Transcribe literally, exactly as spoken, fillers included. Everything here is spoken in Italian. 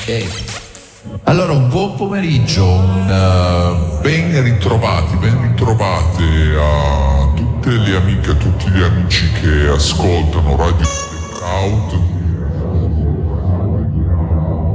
Ok. Allora, un buon pomeriggio, un, uh, ben ritrovati, ben ritrovate a tutte le amiche, a tutti gli amici che ascoltano Radio Blackout.